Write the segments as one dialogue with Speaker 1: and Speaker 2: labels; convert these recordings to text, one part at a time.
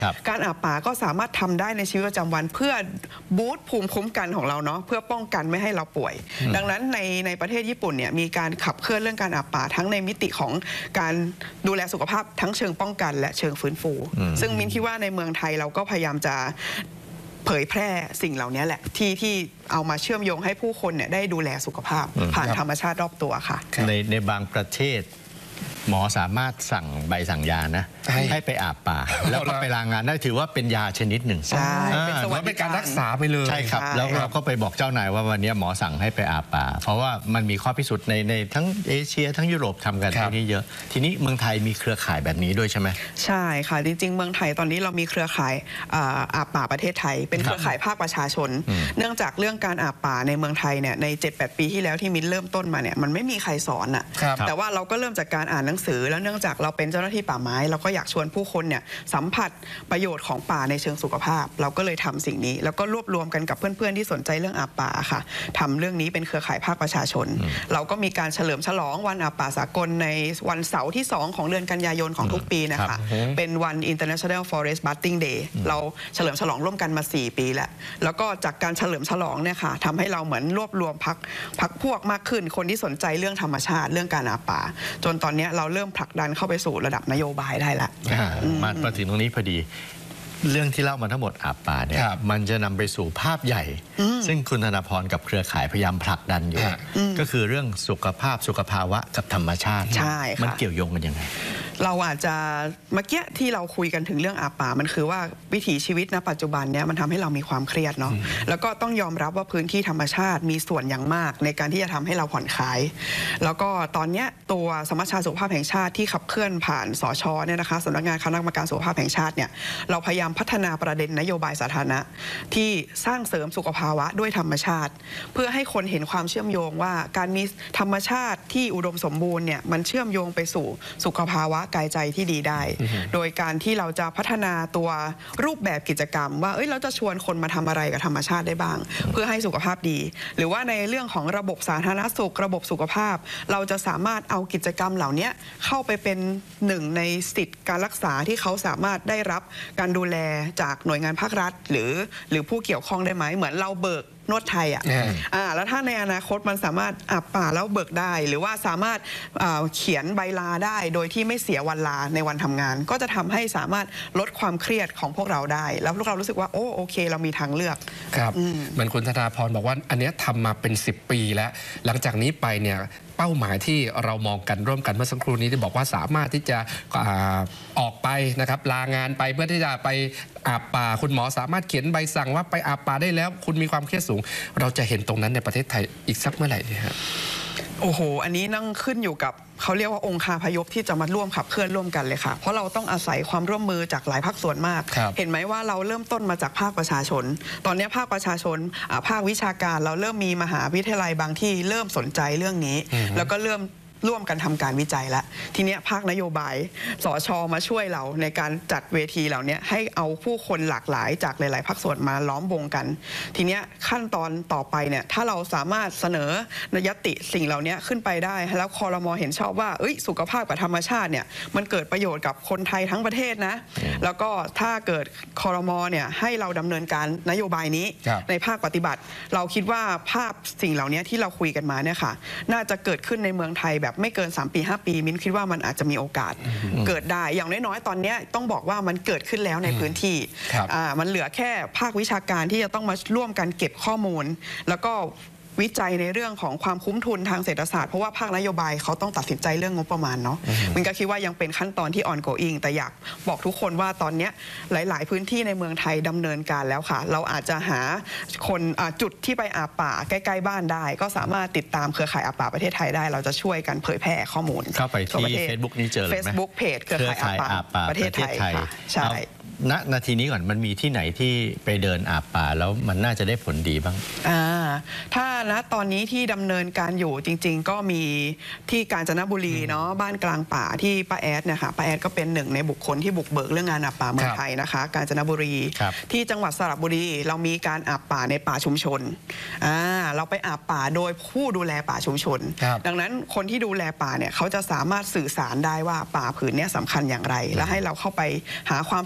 Speaker 1: การอาบป่าก็สามารถทำได้ในชีวิตประจำวันเพื่อบูสต์ภูมิคุ้มกันของเราเนาะเพื่อป้องกันไม่ให้เราป่วยดังนั้นในประเทศญี่ปุ่นเนี่ยมีการขับเคลื่อนเรื่องการอาบป่าทั้งในมิติของการดูแลสุขภาพทั้งเชิงป้องกันและเชิงฟื้นฟูซึ่งมินคิดว่าในเมืองไทยเราก็พยายามจะเผยแพร่สิ่งเหล่านี้แหละที่เอามาเชื่อมโยงให้ผู้คนเนี่ยได้ดูแลสุขภาพผ่านธรรมชาติรอบตัวค่ะ
Speaker 2: ในบางประเทศหมอสามารถสั่งใบสั่งยานะให้ไปอาบป่าแล้วก็ไปลางานได้ถือว่าเป็นยาชนิดหนึ่ง
Speaker 1: ใช่
Speaker 3: เป็นการรักษาไปเลย
Speaker 2: ใช่ครับแล้วเราก็ไปบอกเจ้านายว่าวันนี้หมอสั่งให้ไปอาบป่าเพราะว่ามันมีข้อพิสูจน์ในทั้งเอเชียทั้งยุโรปทำกันที่นี่เยอะทีนี้เมืองไทยมีเครือข่ายแบบนี้ด้วยใช่ไหม
Speaker 1: ใช่ค่ะจริงๆเมืองไทยตอนนี้เรามีเครือข่ายอาบป่าประเทศไทยเป็นเครือข่ายภาคประชาชนเนื่องจากเรื่องการอาบป่าในเมืองไทยเนี่ยใน 7-8 ปีที่แล้วที่มิ้นเริ่มต้นมาเนี่ยมันไม่มีใครสอนอ่ะแต่ว่าเราก็เริ่มจากการอ่านหนังสือแล้วเนื่องจากเราเป็นเจ้าหน้าที่ป่าไม้เราก็อยากชวนผู้คนเนี่ยสัมผัสประโยชน์ของป่าในเชิงสุขภาพเราก็เลยทำสิ่งนี้แล้วก็รวบรวมกันกับเพื่อนๆที่สนใจเรื่องอาบป่าค่ะทำเรื่องนี้เป็นเครือข่ายภาคประชาชนเราก็มีการเฉลิมฉลองวันอาบป่าสากลในวันเสาร์ที่2ของเดือนกันยายนของทุกปีนะคะเป็นวัน International Forest Bathing Day เราเฉลิมฉลองร่วมกันมา4 ปีแล้วก็จากการเฉลิมฉลองเนี่ยค่ะทำให้เราเหมือนรวบรวมพรรคพวกมากขึ้นคนที่สนใจเรื่องธรรมชาติเรื่องการอาบป่าจนตอนนี้เราเริ่มผลักดันเข้าไปสู่ระดับนโยบายได้ละ
Speaker 2: มาถึงตรงนี้พอดีเรื่องที่เล่ามาทั้งหมดอาบป่าเนี่ยมันจะนำไปสู่ภาพใหญ่ซึ่งคุณธนาพรกับเครือข่ายพยายามผลักดันอยู่ก็คือเรื่องสุขภาวะกับธรรมชาติมันเกี่ยวโยงกันยังไง
Speaker 1: เราอาจจะเมื่อกี้ที่เราคุยกันถึงเรื่องอาบป่ามันคือว่าวิถีชีวิตณปัจจุบันเนี่ยมันทำให้เรามีความเครียดเนาะแล้วก็ต้องยอมรับว่าพื้นที่ธรรมชาติมีส่วนอย่างมากในการที่จะทำให้เราผ่อนคลายแล้วก็ตอนนี้ตัวสมัชชาสุขภาพแห่งชาติที่ขับเคลื่อนผ่านสช.เนี่ยนะคะสำนักงานคณะกรรมการสุขภาพแห่งชาติเนี่ยเราพยายามพัฒนาประเด็นนโยบายสาธารณะที่สร้างเสริมสุขภาวะด้วยธรรมชาติเพื่อให้คนเห็นความเชื่อมโยงว่าการมีธรรมชาติที่อุดมสมบูรณ์เนี่ยมันเชื่อมโยงไปสู่สุขภาวะกายใจที่ดีได้โดยการที่เราจะพัฒนาตัวรูปแบบกิจกรรมว่าเราจะชวนคนมาทำอะไรกับธรรมชาติได้บ้างเพื่อให้สุขภาพดีหรือว่าในเรื่องของระบบสาธารณสุขระบบสุขภาพเราจะสามารถเอากิจกรรมเหล่านี้เข้าไปเป็นหนึ่งในสิทธิการรักษาที่เขาสามารถได้รับการดูแลจากหน่วยงานภาครัฐหรือผู้เกี่ยวข้องได้ไหมเหมือนเราเบิกนวดไทยแล้วถ้าในอนาคตมันสามารถอาบป่าแล้วเบิกได้หรือว่าสามารถเขียนใบลาได้โดยที่ไม่เสียวันลาในวันทำงานก็จะทำให้สามารถลดความเครียดของพวกเราได้แล้วพวกเรารู้สึกว่าโอเคเรามีทางเลือก
Speaker 3: ครับเหมือนคุณธนาพรบอกว่าอันนี้ทำมาเป็น10 ปีแล้วหลังจากนี้ไปเนี่ยเป้าหมายที่เรามองกันร่วมกันเมื่อสักครู่นี้ที่บอกว่าสามารถที่จะออกไปนะครับลางานไปเพื่อที่จะไปอาบป่าคุณหมอสามารถเขียนใบสั่งว่าไปอาบป่าได้แล้วคุณมีความเครียดสูงเราจะเห็นตรงนั้นในประเทศไทยอีกสักเมื่อไหร่ดีครับ
Speaker 1: โอ้โหอันนี้นั่งขึ้นอยู่กับเขาเรียกว่าองค์คาพยพที่จะมาร่วมขับเคลื่อนร่วมกันเลยค่ะเพราะเราต้องอาศัยความร่วมมือจากหลายภาคส่วนมากเห็นไหมว่าเราเริ่มต้นมาจากภาคประชาชนตอนนี้ภาคประชาชนภาควิชาการเราเริ่มมีมหาวิทยาลัยบางที่เริ่มสนใจเรื่องนี้แล้วก็เริ่มร่วมกันทำการวิจัยแล้วทีนี้ภาคนโยบายสช.มาช่วยเราในการจัดเวทีเหล่านี้ให้เอาผู้คนหลากหลายจากหลายๆภาคส่วนมาล้อมวงกันทีนี้ขั้นตอนต่อไปเนี่ยถ้าเราสามารถเสนอนยติสิ่งเหล่านี้ขึ้นไปได้แล้วครม.เห็นชอบว่าสุขภาพกับธรรมชาติเนี่ยมันเกิดประโยชน์กับคนไทยทั้งประเทศนะแล้วก็ถ้าเกิดครม.เนี่ยให้เราดำเนินการนโยบายนี้ในภาคปฏิบัติเราคิดว่าภาพสิ่งเหล่านี้ที่เราคุยกันมาเนี่ยค่ะน่าจะเกิดขึ้นในเมืองไทยแบบไม่เกิน3 ปี 5 ปีมิ้นคิดว่ามันอาจจะมีโอกาสเกิดได้อย่างน้อยๆตอนนี้ต้องบอกว่ามันเกิดขึ้นแล้วในพื้นที่มันเหลือแค่ภาควิชาการที่จะต้องมาร่วมกันเก็บข้อมูลแล้วก็วิจัยในเรื่องของความคุ้มทุนทางเศรษฐศาสตร์เพราะว่าภาคนโยบายเขาต้องตัดสินใจเรื่องงบประมาณเนาะมันก็คิดว่ายังเป็นขั้นตอนที่ ongoing แต่อยากบอกทุกคนว่าตอนนี้หลายๆพื้นที่ในเมืองไทยดำเนินการแล้วค่ะเราอาจจะหาคนจุดที่ไปอาบป่าใกล้ๆบ้านได้ก็สามารถติดตามเครือข่ายอาบป่าประเทศไทยได้เราจะช่วยกันเผยแพร่ข้อมูล
Speaker 2: เข้าไปที่ Facebook นี้เจอเลยไหม
Speaker 1: Facebook Page เครือข่ายอาบป่าประเทศไทยใช่
Speaker 2: ณนาทีนี้ก่อนมันมีที่ไหนที่ไปเดินอาบป่าแล้วมันน่าจะได้ผลดีบ้าง
Speaker 1: ถ้าณตอนนี้ที่ดำเนินการอยู่จริงๆก็มีที่กาญจนบุรีเนาะบ้านกลางป่าที่ป้าแอดเนี่ยค่ะป้าแอดก็เป็นหนึ่งในบุคคลที่บุกเบิกเรื่องงานอาบป่าเมืองไทยนะคะกาญจนบุรีที่จังหวัดสระบุรีเรามีการอาบป่าในป่าชุมชนเราไปอาบป่าโดยผู้ดูแลป่าชุมชนดังนั้นคนที่ดูแลป่าเนี่ยเขาจะสามารถสื่อสารได้ว่าป่าผืนนี้สำคัญอย่างไรและให้เราเข้าไปหาความสงบใน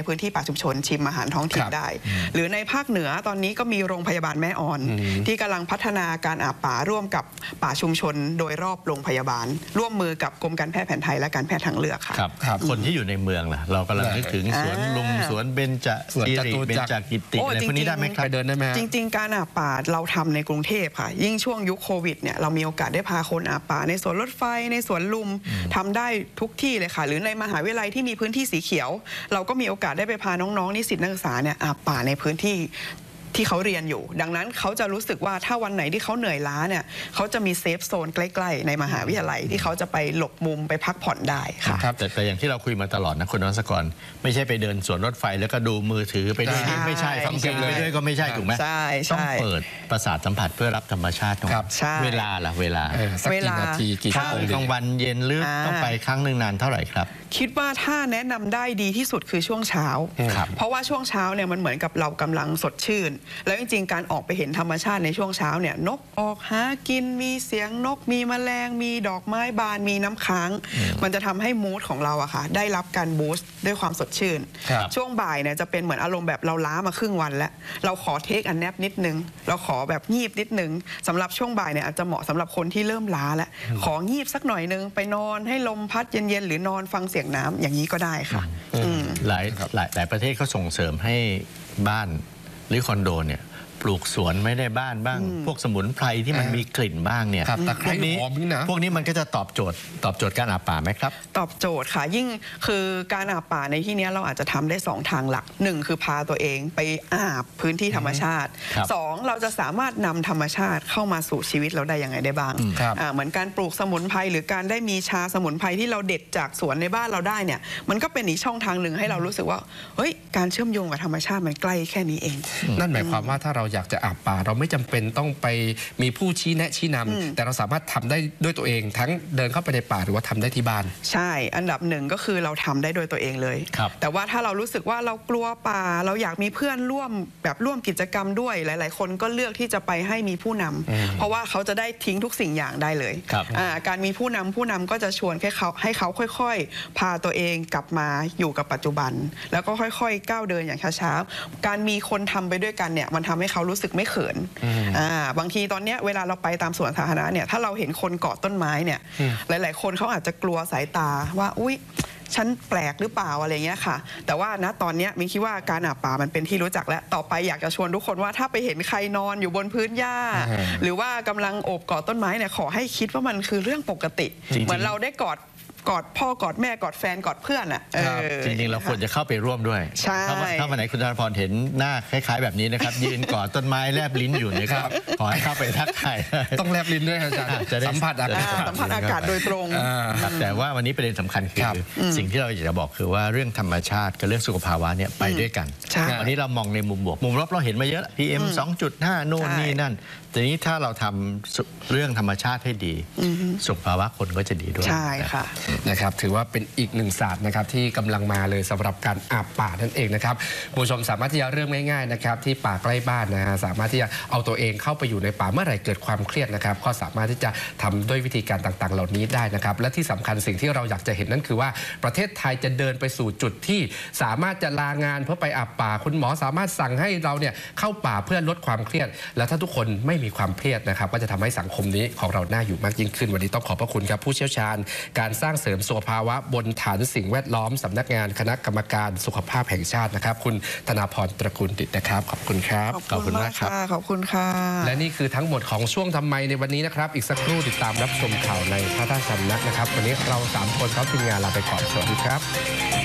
Speaker 1: พื้นที่ป่าชุมชนชิมอาหารท้องถิ่นได้หรือในภาคเหนือตอนนี้ก็มีโรงพยาบาลแม่ออนที่กำลังพัฒนาการอาบป่าร่วมกับป่าชุมชนโดยรอบโรงพยาบาลร่วมมือกับกรมการแพทย์แผนไทยและการแพทย์ทางเลือกค่ะ
Speaker 2: คนที่อยู่ในเมืองล่ะเรากำลังนึกถึงสวนลุมสวนเบญจศิริเบญจกิติอะไรพวกนี้ได้ไหมครับ
Speaker 3: ไปเดินได้ไหม
Speaker 1: จริงๆการอาบป่าเราทำในกรุงเทพค่ะยิ่งช่วงยุคโควิดเนี่ยเรามีโอกาสได้พาคนอาบป่าในสวนรถไฟในสวนลุมทำได้ทุกที่เลยค่ะหรือในมหาวิทยาลัยที่มีพื้นที่สีเขียวเราก็มีโอกาสได้ไปพาน้องๆนิสิตนักศึกษาเนี่ยอาบป่าในพื้นที่ที่เขาเรียนอยู่ดังนั้นเขาจะรู้สึกว่าถ้าวันไหนที่เขาเหนื่อยล้าเนี่ยเขาจะมีเซฟโซนใกล้ๆในมหาวิทยาลัยที่เขาจะไปหลบมุมไปพักผ่อนได้ค่ะ
Speaker 2: ครับแต่อย่างที่เราคุยมาตลอดนะคุณรัศกรไม่ใช่ไปเดินสวนรถไฟแล้วก็ดูมือถือไปด้วยนี่ไม่ใช่ฟังเพลงไปด้วยก็ไม่ใช่ถูกไหมต้องเปิดประสาทสัมผัสเพื่อรับธรรมชาติเวลาล่ะเวลา
Speaker 3: สักกี่นาทีกี่ชั่วโมง
Speaker 2: กลางวันเย็นหรือต้องไปครั้งหนึ่งนานเท่าไหร่ครับ
Speaker 1: คิดว่าถ้าแนะนำได้ดีที่สุดคือช่วงเช้าเพราะว่าช่วงเช้าเนี่ยมันเหมือนกับเรากำลังสดชื่นแล้วจริงๆการออกไปเห็นธรรมชาติในช่วงเช้าเนี่ยนกออกหากินมีเสียงนกมีแมลงมีดอกไม้บานมีน้ำค้างมันจะทำให้มูดของเราอะค่ะได้รับการบูสต์ด้วยความสดชื่นช่วงบ่ายเนี่ยจะเป็นเหมือนอารมณ์แบบเราล้ามาครึ่งวันแล้วเราขอเทคอันแนบนิดนึงเราขอแบบงีบนิดนึงสำหรับช่วงบ่ายเนี่ยอาจจะเหมาะสำหรับคนที่เริ่มล้าแล้วของีบสักหน่อยนึงไปนอนให้ลมพัดเย็นๆหรือนอนฟังเสียงน้ำอย่างนี้ก็ได้ค่ะ
Speaker 2: หลายประเทศเขาส่งเสริมให้บ้านหรือคอนโดเนี่ยปลูกสวนไม่ได้บ้านบ้างพวกสมุนไพรที่มันมีกลิ่นบ้างเนี่ยพวกนี้มันก็จะตอบโจทย์การอาบป่าไหมครับ
Speaker 1: ตอบโจทย์ค่ะยิ่งคือการอาบป่าในที่นี้เราอาจจะทำได้2ทางหลัก1คือพาตัวเองไปอาบพื้นที่ธรรมชาติ2เราจะสามารถนำธรรมชาติเข้ามาสู่ชีวิตเราได้ยังไงได้บ้างเหมือนการปลูกสมุนไพรหรือการได้มีชาสมุนไพรที่เราเด็ดจากสวนในบ้านเราได้เนี่ยมันก็เป็นอีกช่องทางหนึ่งให้เรารู้สึกว่าเฮ้ยการเชื่อมโยงกับธรรมชาติมันใกล้แค่นี้เอง
Speaker 3: นั่นหมายความว่าถ้าเราอยากจะอาบป่าเราไม่จำเป็นต้องไปมีผู้ชี้แนะชี้นำแต่เราสามารถทำได้ด้วยตัวเองทั้งเดินเข้าไปในป่าหรือว่าทำได้ที่บ้าน
Speaker 1: ใช่อันดับหนึ่งก็คือเราทำได้โดยตัวเองเลยแต่ว่าถ้าเรารู้สึกว่าเรากลัวป่าเราอยากมีเพื่อนร่วมกิจกรรมด้วยหลายๆคนก็เลือกที่จะไปให้มีผู้นำเพราะว่าเขาจะได้ทิ้งทุกสิ่งอย่างได้เลยการมีผู้นำก็จะชวนให้เขาค่อยๆพาตัวเองกลับมาอยู่กับปัจจุบันแล้วก็ค่อยๆก้าวเดินอย่างช้าๆการมีคนทำไปด้วยกันเนี่ยมันทำให้เขารู้สึกไม่เขินบางทีตอนนี้เวลาเราไปตามสวนสาธารณะเนี่ยถ้าเราเห็นคนเกาะต้นไม้เนี่ยหลายๆคนเขาอาจจะกลัวสายตาว่าอุ๊ยฉันแปลกหรือเปล่าอะไรเงี้ยค่ะแต่ว่าณตอนนี้มินคิดว่าการอาบป่ามันเป็นที่รู้จักแล้วต่อไปอยากจะชวนทุกคนว่าถ้าไปเห็นใครนอนอยู่บนพื้นหญ้าหรือว่ากำลังโอบกอดต้นไม้เนี่ยขอให้คิดว่ามันคือเรื่องปกติเหมือนเราได้กอดพ่อกอดแม่กอดแฟนกอดเพื่อนอ่ะ
Speaker 2: จริงๆเราควรจะเข้าไปร่วมด้วยถ้าวันไหนคุณธนพรเห็นหน้าคล้ายๆแบบนี้นะครับยืนกอดต้นไม้แลบลิ้นอยู่นะครับขอให้เข้าไปทักทาย
Speaker 3: ต้องแลบลิ้นด้วยอาจารย์สัมผัสอ
Speaker 1: ากาศโดยตรง
Speaker 2: แต่ว่าวันนี้ประเด็นสำคัญคือสิ่งที่เราอยากจะบอกคือว่าเรื่องธรรมชาติกับเรื่องสุขภาวะเนี่ยไปด้วยกันวันนี้เรามองในมุมบวกมุมลบเราเห็นมาเยอะ PM 2.5 โน่นนี่นั่นทีนี้ถ้าเราทำเรื่องธรรมชาติให้ดีสุขภาวะคนก็จะดีด้วย
Speaker 1: ใช่ค่ะ
Speaker 3: นะครับถือว่าเป็นอีกหนึ่งศาสตร์นะครับที่กำลังมาเลยสำหรับการอาบป่านั่นเองนะครับผู้ชมสามารถที่จะเริ่มง่ายๆนะครับที่ป่าใกล้บ้านนะฮะสามารถที่จะเอาตัวเองเข้าไปอยู่ในป่าเมื่อไหร่เกิดความเครียดนะครับก็สามารถที่จะทำด้วยวิธีการต่างๆเหล่านี้ได้นะครับและที่สำคัญสิ่งที่เราอยากจะเห็นนั่นคือว่าประเทศไทยจะเดินไปสู่จุดที่สามารถจะลางานเพื่อไปอาบป่าคุณหมอสามารถสั่งให้เราเนี่ยเข้าป่าเพื่อลดความเครียดและถ้าทุกคนไม่มีความเครียดนะครับก็จะทำให้สังคมนี้ของเราน่าอยู่มากยิ่งขึ้นวันนี้ต้องขอบพระคุณครับผู้เชี่ยวชาญการสร้างเสริมสุขภาวะบนฐานสิ่งแวดล้อมสำนักงานคณะกรรมการสุขภาพแห่งชาตินะครับคุณธนาพรตระกูลดิษฐ์นะครับขอบคุณครับ
Speaker 1: ขอบคุณมากครับขอบคุณค่ะ
Speaker 3: และนี่คือทั้งหมดของช่วงทำไมในวันนี้นะครับอีกสักครู่ติดตามรับชมข่าวในพระราชสำนักนะครับวันนี้เรา3 คนครับทีมงานลาไปก่อนสวัสดีครับ